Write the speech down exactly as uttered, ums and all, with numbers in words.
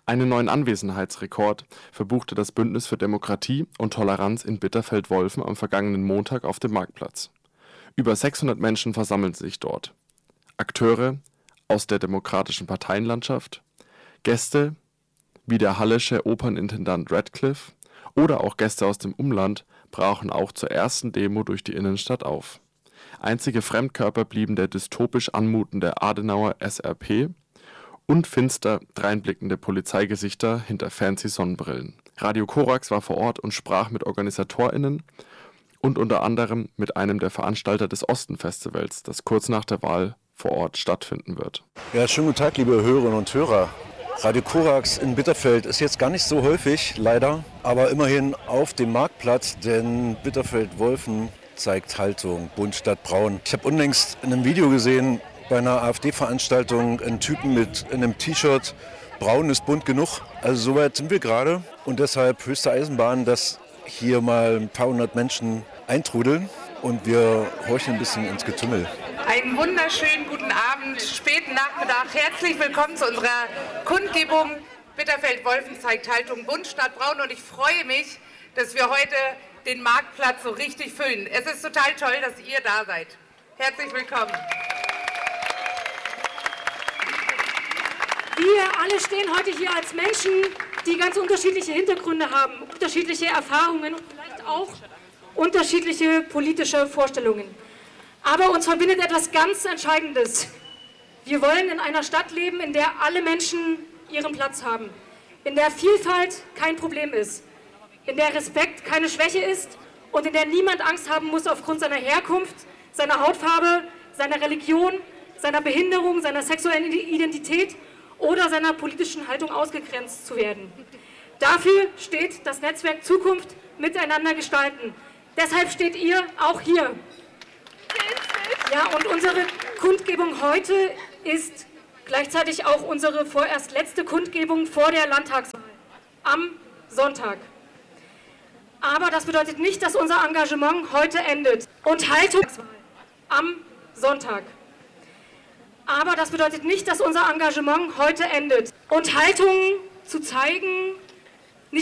Einen neuen Anwesenheitsrekord verbuchte das Bündnis für Demokratie und Toleranz in Bitterfeld-Wolfen am vergangenen Montag auf dem Marktplatz. Über sechshundert Menschen versammelten sich dort. Akteure aus der demokratischen Parteienlandschaft, Gäste wie der hallische Opernintendant Radcliffe oder auch Gäste aus dem Umland brachen auch zur ersten Demo durch die Innenstadt auf. Einzige Fremdkörper blieben der dystopisch anmutende Adenauer S R P und finster dreinblickende Polizeigesichter hinter fancy Sonnenbrillen. Radio Korax war vor Ort und sprach mit OrganisatorInnen und unter anderem mit einem der Veranstalter des Osten-Festivals, das kurz nach der Wahl vor Ort stattfinden wird. Ja, schönen guten Tag, liebe Hörerinnen und Hörer. Radio Korax in Bitterfeld ist jetzt gar nicht so häufig, leider, aber immerhin auf dem Marktplatz, denn Bitterfeld-Wolfen zeigt Haltung, bunt statt braun. Ich habe unlängst in einem Video gesehen, bei einer AfD-Veranstaltung, einen Typen mit einem T-Shirt, braun ist bunt genug. Also soweit sind wir gerade und deshalb höchste Eisenbahn, dass hier mal ein paar hundert Menschen eintrudeln und wir horchen ein bisschen ins Getümmel. Einen wunderschönen guten Abend, späten Nachmittag. Herzlich willkommen zu unserer Kundgebung Bitterfeld-Wolfen zeigt Haltung, bunt statt braun. Und ich freue mich, dass wir heute den Marktplatz so richtig füllen. Es ist total toll, dass ihr da seid. Herzlich willkommen. Wir alle stehen heute hier als Menschen, die ganz unterschiedliche Hintergründe haben, unterschiedliche Erfahrungen und vielleicht auch unterschiedliche politische Vorstellungen. Aber uns verbindet etwas ganz Entscheidendes. Wir wollen in einer Stadt leben, in der alle Menschen ihren Platz haben, in der Vielfalt kein Problem ist, in der Respekt keine Schwäche ist und in der niemand Angst haben muss, aufgrund seiner Herkunft, seiner Hautfarbe, seiner Religion, seiner Behinderung, seiner sexuellen Identität oder seiner politischen Haltung ausgegrenzt zu werden. Dafür steht das Netzwerk Zukunft Miteinander gestalten. Deshalb steht ihr auch hier. Ja, und unsere Kundgebung heute ist gleichzeitig auch unsere vorerst letzte Kundgebung vor der Landtagswahl am Sonntag. Aber das bedeutet nicht, dass unser Engagement heute endet. Und Haltung am Sonntag. Aber das bedeutet nicht, dass unser Engagement heute endet. Und Haltung zu zeigen